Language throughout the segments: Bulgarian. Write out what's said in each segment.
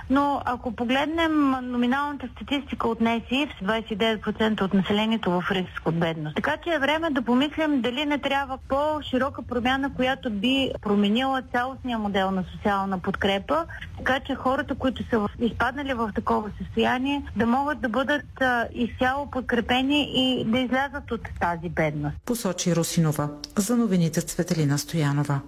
но ако погледнем номиналната статистика от НСИ, 29% от населението в риск от бедност. Така че е време да помислим дали не трябва по-широка промяна, която би променила цялостния модел на социална подкрепа, така че хората, които са изпаднали в такова състояние, да могат да бъдат изцяло подкрепени и да излязат от тази бедност. Посочи Русинова. За новините Цветелина Стоянова.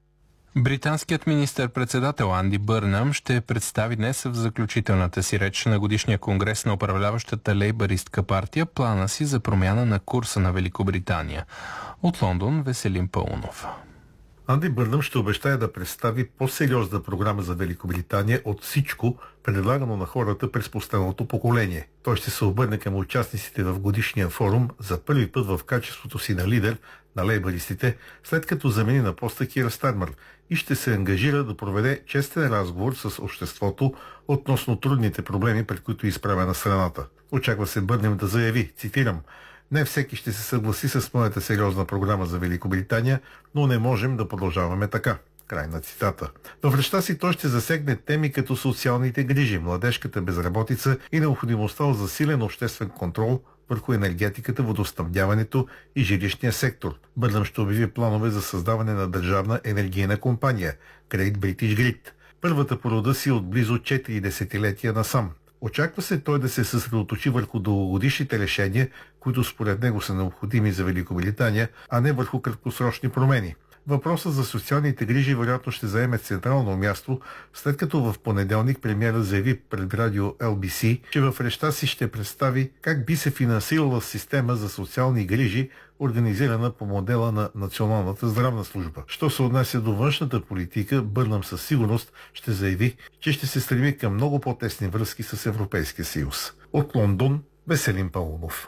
Британският министър-председател Анди Бърнам ще представи днес в заключителната си реч на годишния конгрес на управляващата лейбъристка партия плана си за промяна на курса на Великобритания. От Лондон Веселин Паунов. Анди Бърнам ще обещае да представи по-сериозна програма за Великобритания от всичко, предлагано на хората през последното поколение. Той ще се обърне към участниците в годишния форум за първи път в качеството си на лидер на лейбъристите, след като замени на поста Кир Стармър и ще се ангажира да проведе честен разговор с обществото относно трудните проблеми, пред които е изправена страната. Очаква се Бърнам да заяви, цитирам: „Не всеки ще се съгласи с моята сериозна програма за Великобритания, но не можем да продължаваме така“. Край на цитата. В речта си той ще засегне теми като социалните грижи, младежката безработица и необходимостта от засилен обществен контрол върху енергетиката, водоснабдяването и жилищния сектор. Бърнам ще обяви планове за създаване на държавна енергийна компания Great British Grid, първата по рода си от близо 4 десетилетия насам. Очаква се той да се съсредоточи върху дългогодишните решения, които според него са необходими за Великобритания, а не върху краткосрочни промени. Въпросът за социалните грижи вероятно ще заеме централно място, след като в понеделник премиерът заяви пред радио LBC, че в речта си ще представи как би се финансирала система за социални грижи, организирана по модела на Националната здравна служба. Що се отнася до външната политика, Бърнам със сигурност ще заяви, че ще се стреми към много по-тесни връзки с Европейския съюз. От Лондон Веселин Паунов.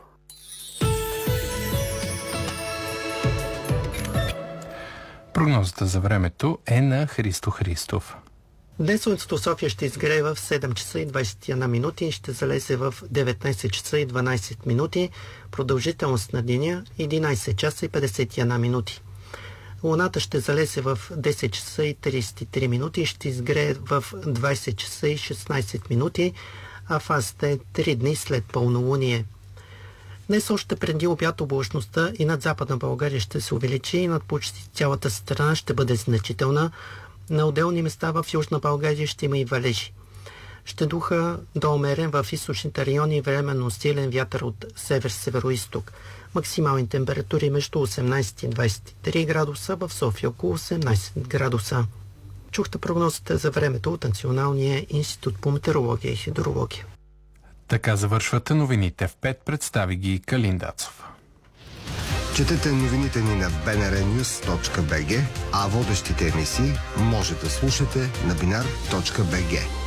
Прогнозата за времето е на Христо Христов. Днес слънцето в София ще изгрее в 7 часа и 21 минути и ще залезе в 19 часа и 12 минути. Продължителност на деня 11 часа и 51 минути. Луната ще залезе в 10 часа и 33 минути и ще изгрее в 20 часа и 16 минути, а фазата е 3 дни след пълнолуние. Днес още преди обяд облачността и над Западна България ще се увеличи и над почти цялата страна ще бъде значителна. На отделни места в Южна България ще има и валежи. Ще духа до умерен в източните райони временно силен вятър от север-североизток. Максимални температури между 18 и 23 градуса, в София около 18 градуса. Чухте прогнозата за времето от Националния институт по метеорология и хидрология. Така завършват новините в 5, представи ги Калин Дацов. Четете новините ни на bnrnews.bg, а водещите емисии може да слушате на binar.bg.